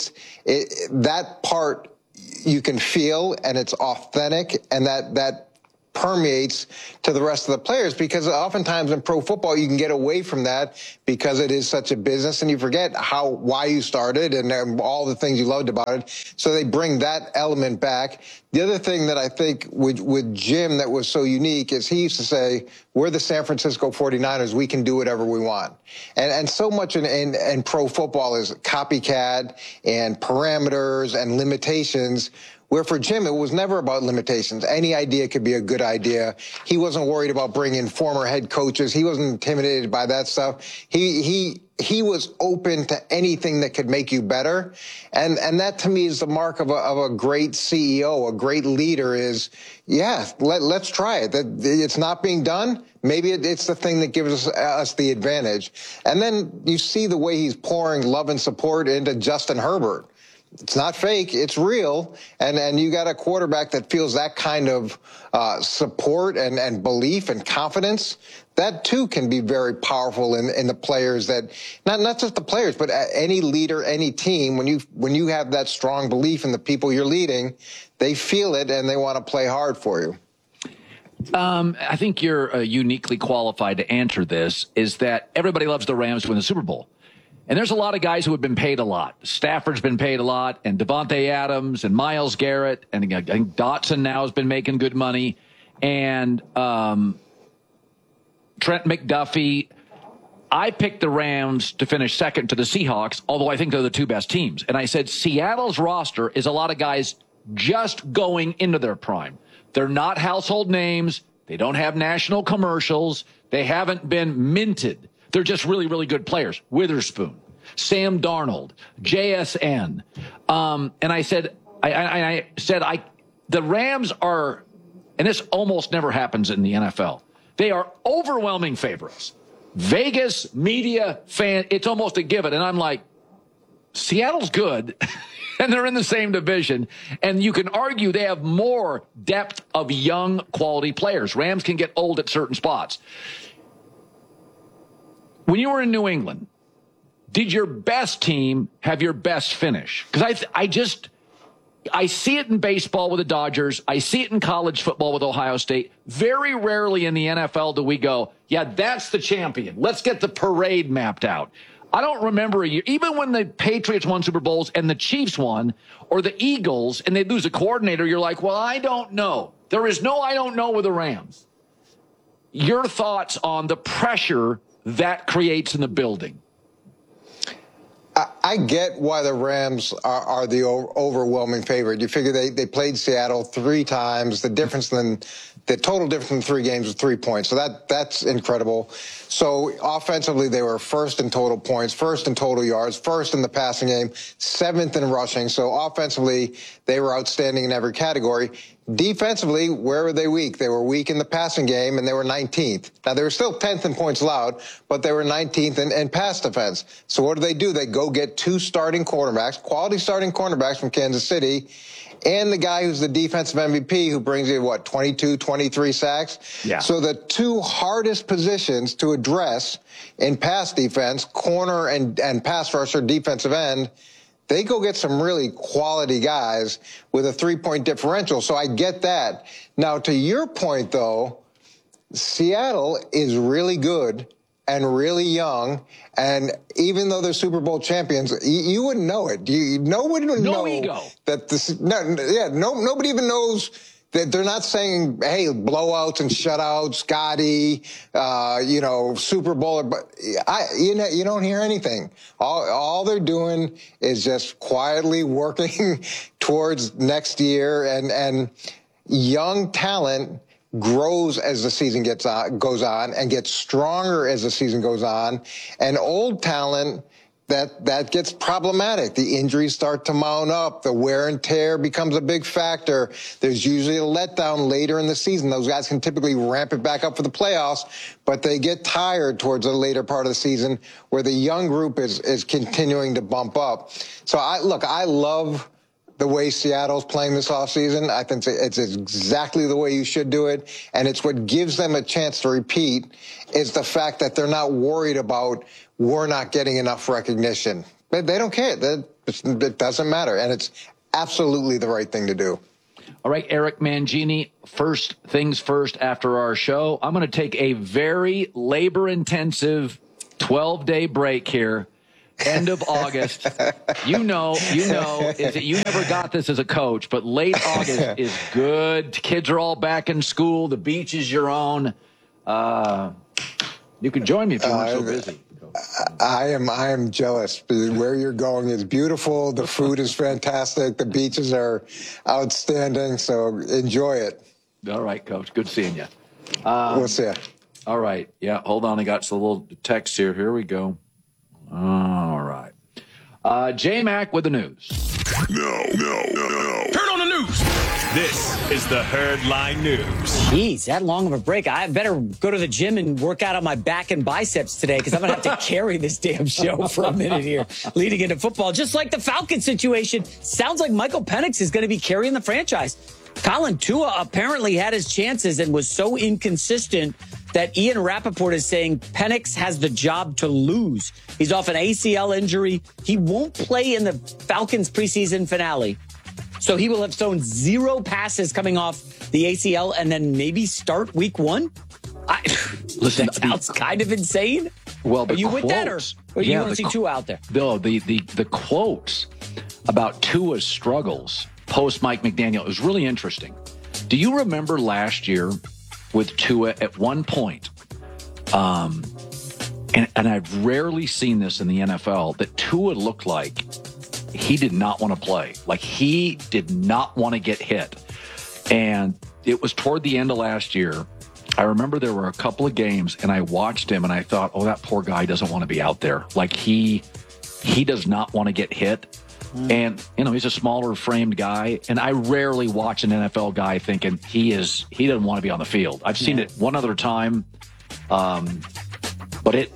That part you can feel, and it's authentic, and that permeates to the rest of the players, because oftentimes in pro football you can get away from that because it is such a business and you forget why you started and all the things you loved about it. So they bring that element back. The other thing that I think with Jim that was so unique is he used to say, we're the San Francisco 49ers. We can do whatever we want. And so much in pro football is copycat and parameters and limitations, where for Jim, it was never about limitations. Any idea could be a good idea. He wasn't worried about bringing former head coaches. He wasn't intimidated by that stuff. He was open to anything that could make you better. And that to me is the mark of a great CEO, a great leader is, let's try it. It's not being done. Maybe it's the thing that gives us the advantage. And then you see the way he's pouring love and support into Justin Herbert. It's not fake. It's real. And you got a quarterback that feels that kind of support and belief and confidence. That, too, can be very powerful in the players that not just the players, but any leader, any team. When you have that strong belief in the people you're leading, they feel it and they want to play hard for you. I think you're uniquely qualified to answer this, is that everybody loves the Rams to win the Super Bowl. And there's a lot of guys who have been paid a lot. Stafford's been paid a lot, and Devontae Adams and Myles Garrett, and I think Dotson now has been making good money, and Trent McDuffie. I picked the Rams to finish second to the Seahawks, although I think they're the two best teams. And I said Seattle's roster is a lot of guys just going into their prime. They're not household names. They don't have national commercials. They haven't been minted. They're just really, really good players. Witherspoon, Sam Darnold, JSN. And I said, the Rams are, and this almost never happens in the NFL, they are overwhelming favorites. Vegas, media, fan, it's almost a given. And I'm like, Seattle's good, and they're in the same division. And you can argue they have more depth of young quality players. Rams can get old at certain spots. When you were in New England, did your best team have your best finish? Because I see it in baseball with the Dodgers. I see it in college football with Ohio State. Very rarely in the NFL do we go, that's the champion. Let's get the parade mapped out. I don't remember a year, even when the Patriots won Super Bowls and the Chiefs won, or the Eagles, and they lose a coordinator, you're like, well, I don't know. There is no I don't know with the Rams. Your thoughts on the pressure that creates in the building? I get why the Rams are the overwhelming favorite. You figure they played Seattle 3 times. The total difference in 3 games was 3 points. So that's incredible. So offensively, they were first in total points, first in total yards, first in the passing game, 7th in rushing. So offensively, they were outstanding in every category. Defensively, where were they weak? They were weak in the passing game, and they were 19th. Now, they were still 10th in points allowed, but they were 19th in pass defense. So what do? They go get get 2 starting quarterbacks, quality starting cornerbacks from Kansas City, and the guy who's the defensive MVP who brings you, 22, 23 sacks? Yeah. So the 2 hardest positions to address in pass defense, corner and pass rusher, defensive end, they go get some really quality guys with a 3-point differential. So I get that. Now, to your point, though, Seattle is really good and really young, and even though they're Super Bowl champions, you wouldn't know it. Nobody would know ego. That nobody even knows that they're not saying, hey, blowouts and shutouts, Scotty, Super Bowl. But you don't hear anything. All they're doing is just quietly working towards next year, and young talent grows as the season goes on and gets stronger as the season goes on, and old talent that gets problematic. The injuries start to mount up. The wear and tear becomes a big factor. There's usually a letdown later in the season. Those guys can typically ramp it back up for the playoffs, but they get tired towards the later part of the season where the young group is continuing to bump up. So I love the way Seattle's playing this offseason. I think it's exactly the way you should do it. And it's what gives them a chance to repeat is the fact that they're not worried about we're not getting enough recognition. They don't care. It doesn't matter. And it's absolutely the right thing to do. All right, Eric Mangini, first things first after our show. I'm going to take a very labor-intensive 12-day break here. End of August. You know, is that you never got this as a coach, but late August is good. Kids are all back in school. The beach is your own. You can join me if you weren't so busy. I am jealous. Where you're going is beautiful. The food is fantastic. The beaches are outstanding. So enjoy it. All right, Coach. Good seeing you. We'll see you. All right. Yeah, hold on. I got some little text here. Here we go. All right. J-Mac with the news. No. Turn on the news. This is the Herdline News. Jeez, that long of a break. I better go to the gym and work out on my back and biceps today because I'm going to have to carry this damn show for a minute here leading into football. Just like the Falcons situation, sounds like Michael Penix is going to be carrying the franchise. Colin Tua apparently had his chances and was so inconsistent that Ian Rappaport is saying Penix has the job to lose. He's off an ACL injury. He won't play in the Falcons preseason finale. So he will have thrown 0 passes coming off the ACL and then maybe start week 1? Listen, that sounds kind of insane. Well, are you with that, or you want to see Tua out there? No, the quotes about Tua's struggles post Mike McDaniel is really interesting. Do you remember last year with Tua at one point, and I've rarely seen this in the NFL, that Tua looked like he did not want to play. Like he did not want to get hit. And it was toward the end of last year. I remember there were a couple of games and I watched him and I thought, oh, that poor guy doesn't want to be out there. Like he does not want to get hit. And, he's a smaller framed guy. And I rarely watch an NFL guy thinking he doesn't want to be on the field. I've seen it one other time. But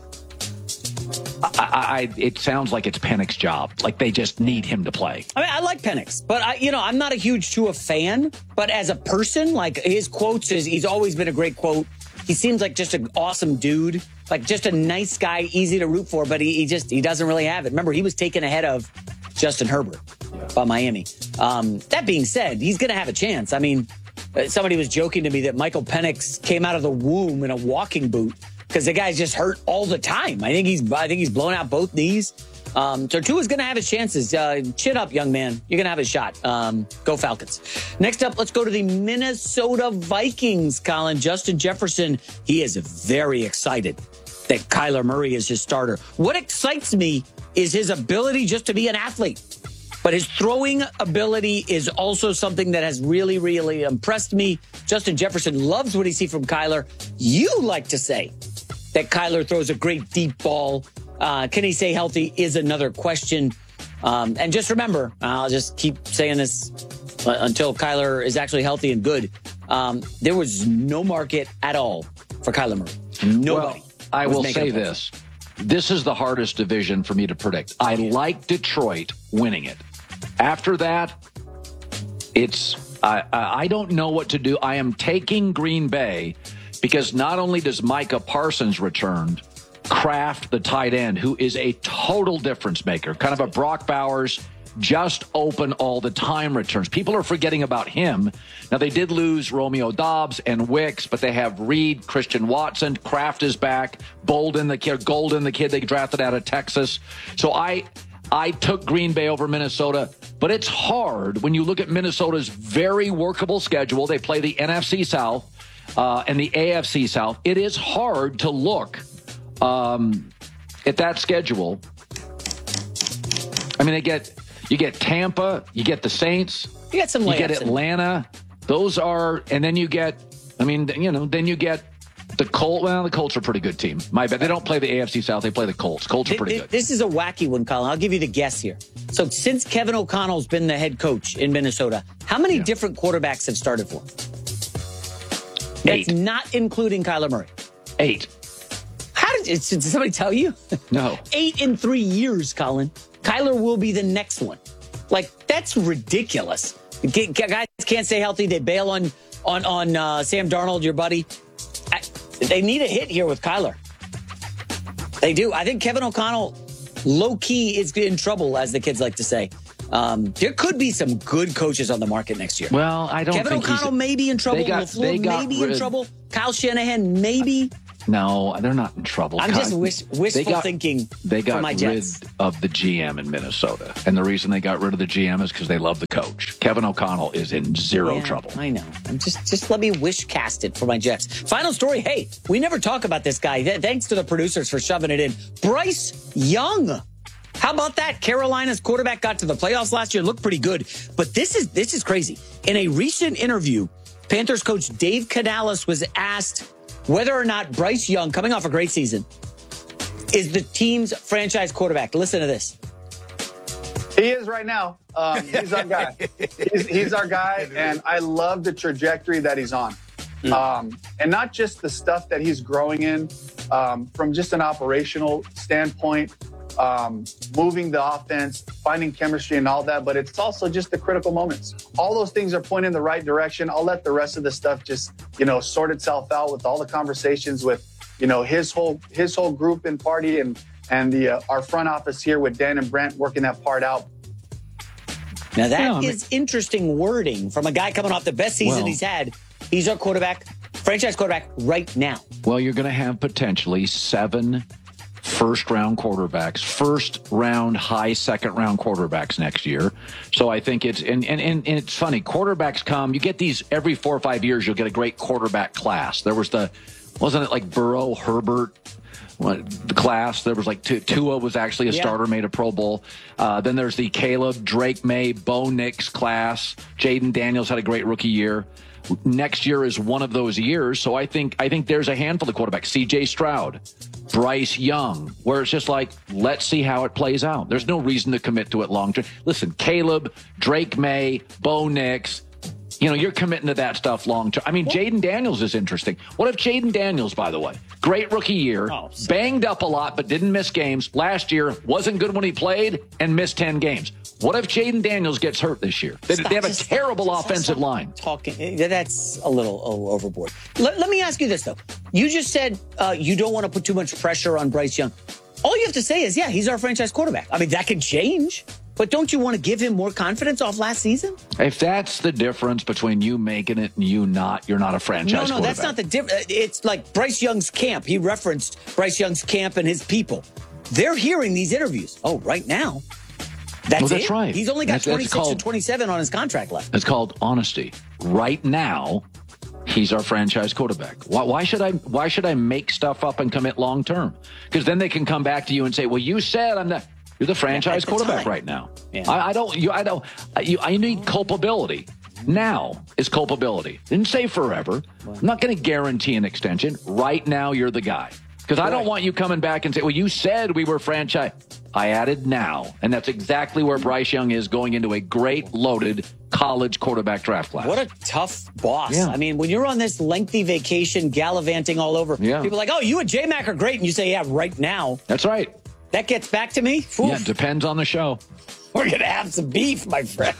it sounds like it's Penix's job. Like they just need him to play. I mean, I like Penix, but I'm not a huge Tua fan. But as a person, like his quotes he's always been a great quote. He seems like just an awesome dude, like just a nice guy, easy to root for. But he doesn't really have it. Remember, he was taken ahead of Justin Herbert by Miami. That being said, he's going to have a chance. I mean, somebody was joking to me that Michael Penix came out of the womb in a walking boot because the guy's just hurt all the time. I think he's blown out both knees. So Tua's going to have his chances. Chin up, young man. You're going to have a shot. Go Falcons. Next up, let's go to the Minnesota Vikings, Colin. Justin Jefferson, he is very excited that Kyler Murray is his starter. What excites me is his ability just to be an athlete. But his throwing ability is also something that has really, really impressed me. Justin Jefferson loves what he sees from Kyler. You like to say that Kyler throws a great deep ball. Can he stay healthy is another question. And just remember, I'll just keep saying this until Kyler is actually healthy and good. There was no market at all for Kyler Murray. Nobody. Well, I will say this. this is the hardest division for me to predict. I like Detroit winning it. After that, I don't know what to do. I am taking Green Bay because not only does Micah Parsons return, Kraft, the tight end, who is a total difference maker, kind of a Brock Bowers, just open all the time returns. People are forgetting about him. Now, they did lose Romeo Doubs and Wicks, but they have Reed, Christian Watson, Kraft is back, Golden, the kid they drafted out of Texas. So I took Green Bay over Minnesota, but it's hard when you look at Minnesota's very workable schedule. They play the NFC South and the AFC South. It is hard to look at that schedule. I mean, you get Tampa, you get the Saints, you get get Atlanta. Those are, and then you get, then you get the Colts. Well, the Colts are a pretty good team. My bad. They don't play the AFC South. They play the Colts. Colts are pretty good. This is a wacky one, Colin. I'll give you the guess here. So since Kevin O'Connell's been the head coach in Minnesota, how many different quarterbacks have started for him? 8. That's not including Kyler Murray. 8. Did somebody tell you? No. 8 in 3 years, Colin. Kyler will be the next one. Like, that's ridiculous. Guys can't stay healthy. They bail on Sam Darnold, your buddy. They need a hit here with Kyler. They do. I think Kevin O'Connell, low-key, is in trouble, as the kids like to say. There could be some good coaches on the market next year. Well, I don't think Kevin O'Connell may be in trouble. LaFleur may be in trouble. Kyle Shanahan, maybe. No, they're not in trouble. I'm just wishful thinking for my Jets. They got rid of the GM in Minnesota. And the reason they got rid of the GM is because they love the coach. Kevin O'Connell is in zero trouble. I know. Just let me wish cast it for my Jets. Final story. Hey, we never talk about this guy. Thanks to the producers for shoving it in. Bryce Young. How about that? Carolina's quarterback got to the playoffs last year. Looked pretty good. But this is crazy. In a recent interview, Panthers coach Dave Canales was asked whether or not Bryce Young, coming off a great season, is the team's franchise quarterback. Listen to this. He is right now. He's our guy. He's our guy, and I love the trajectory that he's on. And not just the stuff that he's growing in from just an operational standpoint, moving the offense, finding chemistry and all that, but it's also just the critical moments. All those things are pointing in the right direction. I'll let the rest of the stuff just, sort itself out with all the conversations with, his whole group and party and our front office here with Dan and Brent working that part out. Now that is interesting wording from a guy coming off the best season he's had. He's our quarterback, franchise quarterback right now. Well, you're going to have potentially 7 first-round quarterbacks, first-round, high second-round quarterbacks next year. So I think it's and it's funny. Quarterbacks come. You get these every 4 or 5 years. You'll get a great quarterback class. There was wasn't it like Burrow, Herbert, the class? There was like Tua was actually a starter, made a Pro Bowl. Then there's the Caleb, Drake May, Bo Nix class. Jaden Daniels had a great rookie year. Next year is one of those years. So I think there's a handful of quarterbacks. C.J. Stroud, Bryce Young, where it's just like, let's see how it plays out. There's no reason to commit to it long term. Listen, Caleb, Drake May, Bo Nix, you're committing to that stuff long term. I mean, Jaden Daniels is interesting. What if Jaden Daniels, by the way, great rookie year, banged up a lot but didn't miss games. Last year, wasn't good when he played and missed 10 games. What if Jaden Daniels gets hurt this year? They have a terrible offensive line. That's a little overboard. Let me ask you this, though. You just said you don't want to put too much pressure on Bryce Young. All you have to say is, he's our franchise quarterback. I mean, that could change. But don't you want to give him more confidence off last season? If that's the difference between you making it and you're not a franchise quarterback. No, that's not the difference. It's like Bryce Young's camp. He referenced Bryce Young's camp and his people. They're hearing these interviews. Oh, right now. That's right. He's only got 26 to 27 on his contract left. It's called honesty. Right now, he's our franchise quarterback. Why should I make stuff up and commit long term? Because then they can come back to you and say, "Well, you said you're the franchise quarterback right now." Yeah. I need culpability. Now is culpability. Didn't say forever. I'm not going to guarantee an extension. Right now, you're the guy. Because I don't want you coming back and say, "Well, you said we were franchise." I added now, and that's exactly where Bryce Young is going into a great, loaded college quarterback draft class. What a tough boss. Yeah. I mean, when you're on this lengthy vacation, gallivanting all over, people are like, oh, you and J-Mac are great. And you say, yeah, right now. That's right. That gets back to me? Oof. Yeah, depends on the show. We're going to have some beef, my friend.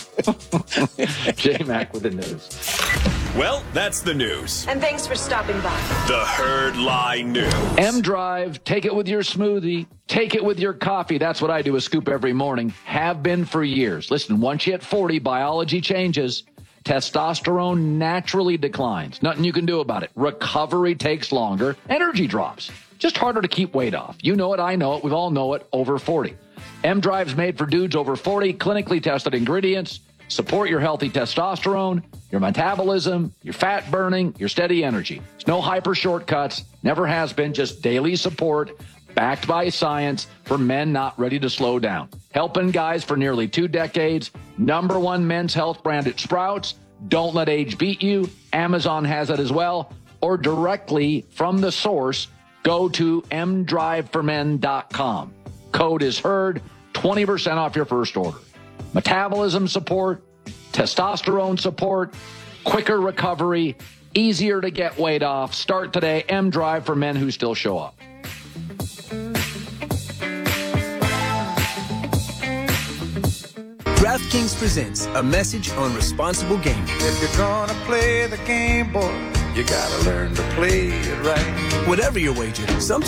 J-Mac with the news. Well, that's the news. And thanks for stopping by. The Herd Lie News. M-Drive, take it with your smoothie. Take it with your coffee. That's what I do, a scoop every morning. Have been for years. Listen, once you hit 40, biology changes. Testosterone naturally declines. Nothing you can do about it. Recovery takes longer. Energy drops. Just harder to keep weight off. You know it, I know it, we all know it, over 40. M-Drive's made for dudes over 40, clinically tested ingredients. Support your healthy testosterone, your metabolism, your fat burning, your steady energy. There's no hyper shortcuts, never has been, just daily support, backed by science for men not ready to slow down. Helping guys for nearly 2 decades. #1 men's health brand at Sprouts. Don't let age beat you. Amazon has it as well. Or directly from the source, go to mdriveformen.com. Code is HERD, 20% off your first order. Metabolism support, testosterone support, quicker recovery, easier to get weight off. Start today. M-Drive for men who still show up. DraftKings presents a message on responsible gaming. If you're gonna play the game, boy, you gotta learn to play it right. Whatever your wager, sometimes